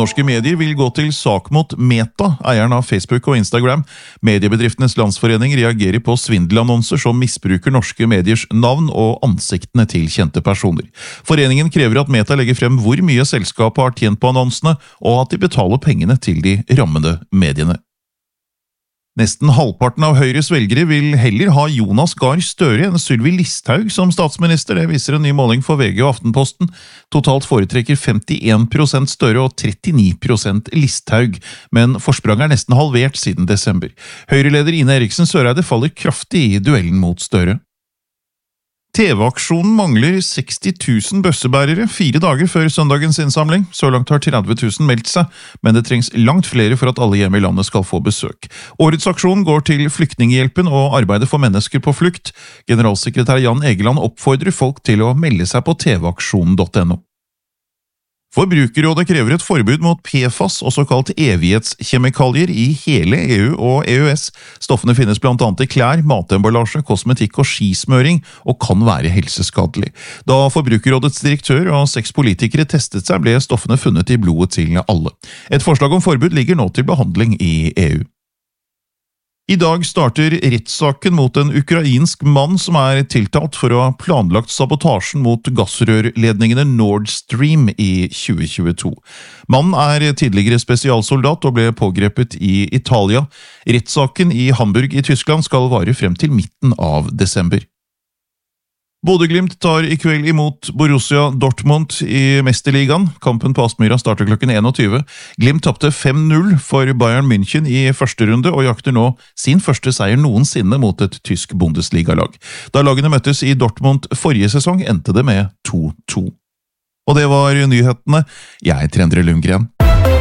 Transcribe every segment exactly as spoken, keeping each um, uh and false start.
Norske medier vil gå til sak mot Meta, eieren av Facebook og Instagram. Mediebedriftenes landsforening reagerer på svindelannonser som misbruker norske mediers navn og ansiktene til kjente personer. Foreningen krever at Meta legger frem hvor mye selskapet har tjent på annonsene, og at de betaler pengene til de rammede mediene. Nesten halvparten av Høyres velgere vil heller ha Jonas Gahr Støre enn Sylvi Listhaug som statsminister, det viser en ny måling for V G og Aftenposten. Totalt foretrekker femtien prosent Støre og trettini prosent Listhaug, men forspranget er nesten halvert siden desember. Høyreleder Ine Eriksen Søreide faller kraftig i duellen mot Støre. T V-aksjonen mangler seksti tusen bøssebærere fire dager før søndagens innsamling. Så langt har tretti tusen meldt seg, men det trengs langt flere for at alle hjem i landet skal få besøk. Årets aksjon går til Flyktninghjelpen og arbeidet for mennesker på flukt. Generalsekretær Jan Egeland oppfordrer folk til å melde seg på tvaksjonen punktum no. Forbrukerrådet krever et forbud mot P F A S og såkalt evighetskjemikalier i hele E U og E U S. Stoffene finnes blant annet i klær, matemballasje, kosmetikk og skismøring, og kan være helseskadelig. Da Forbrukerrådets direktør og seks politikere testet seg, ble stoffene funnet i blodet til alle. Et forslag om forbud ligger nå til behandling i E U. I dag starter rettssaken mot en ukrainsk mann som er tiltalt for å ha planlagt sabotasjen mot gassrørledningene Nord Stream i tjue tjueto. Mannen er tidligere spesialsoldat og ble pågrepet i Italia. Rettssaken i Hamburg i Tyskland skal vare frem til midten av desember. Bodø/Glimt tar i kveld imot Borussia Dortmund i Mesterligaen. Kampen på Aspmyra starter klokken tjueen. Glimt tapte fem null for Bayern München i første runde og jakter nå sin første seier noensinne mot et tysk Bundesliga-lag. Da lagene møttes i Dortmund forrige sesong endte det med to to. Og det var nyhetene. Jeg heter Endre Lundgren.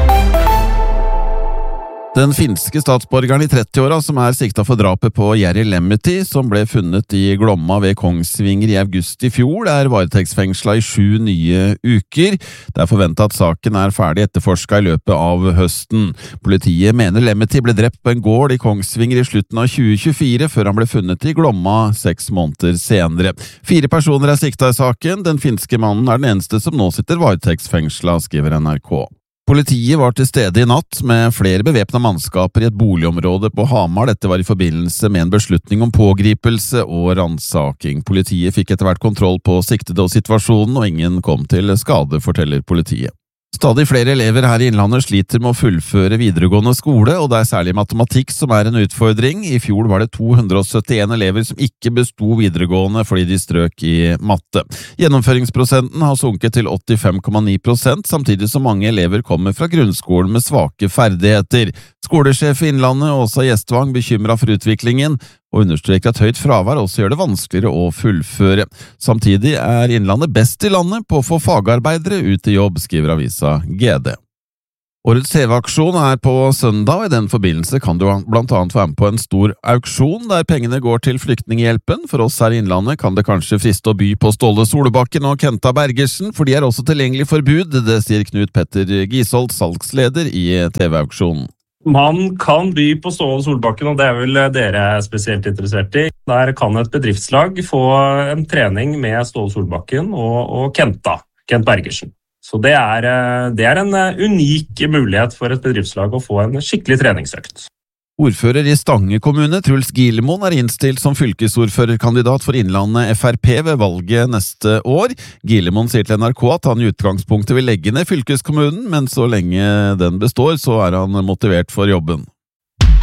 Den finske statsborgeren i trettiåra som er sikta for drapet på Jari Lemmetti, som ble funnet i Glomma ved Kongsvinger i august i fjor, er varetektsfengsla i sju nye uker. Det er forventet at saken er ferdig etterforsket i løpet av høsten. Politiet mener Lemmetti ble drept på en gård i Kongsvinger i slutten av tjue tjuefire, før han ble funnet i Glomma seks måneder senere. Fire personer er sikta i saken. Den finske mannen er den eneste som nå sitter varetektsfengsla, skriver N R K. Politiet var til stede i natt med flere bevæpnede mannskaper i et boligområde på Hamar. Dette var i forbindelse med en beslutning om pågripelse og ransaking. Politiet fikk etter hvert kontroll på siktede og situasjonen, og ingen kom til skade, forteller politiet. Stadig flere elever her i Innlandet sliter med å fullføre videregående skole, og det er særlig matematikk som er en utfordring. I fjor var det to hundre og syttien elever som ikke besto videregående fordi de strøk i matte. Gjennomføringsprosenten har sunket til åttifem komma ni prosent, samtidig som mange elever kommer fra grunnskolen med svake ferdigheter. Skolesjef i Innlandet, Åsa Gjestvang, bekymret for utviklingen, og understreker at høyt fravær også gjør det vanskeligere å fullføre. Samtidig er Innlandet best i landet på å få fagarbeidere ut i jobb, skriver avisa G D. Årets T V-aksjon er på søndag, og i den forbindelse kan du blant annet være med på en stor auksjon der pengene går til Flyktninghjelpen. For oss her i Innlandet kan det kanskje friste å by på Ståle Solbakken og Kenta Bergersen, for de er også tilgjengelig for bud, det sier Knut Petter Gisold, salgsleder i T V-aksjonen. Man kan by på Ståle Solbakken, og det er vel dere spesielt interessert i. Der kan et bedriftslag få en trening med Ståle Solbakken og, og Kenta, Kent Bergersen. Så det er, det er en unik mulighet for et bedriftslag å få en skikkelig treningsøkt. Ordfører i Stange kommune, Truls Gilemoen, er innstilt som fylkesordførerkandidat for Innlandet F R P ved valget neste år. Gilemoen sier til N R K at han i utgangspunktet vil legge ned fylkeskommunen, men så lenge den består, så er han motivert for jobben.